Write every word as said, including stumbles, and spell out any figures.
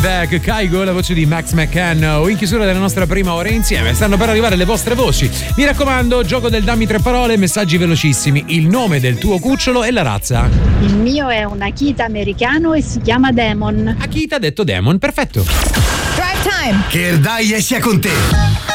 Back, Kygo, la voce di Max McCann, in chiusura della nostra prima ora insieme. Stanno per arrivare le vostre voci. Mi raccomando, gioco del dammi tre parole, messaggi velocissimi, il nome del tuo cucciolo e la razza. Il mio è un Akita americano e si chiama Demon. Akita detto Demon, perfetto. Drive time. Che il dai sia con te.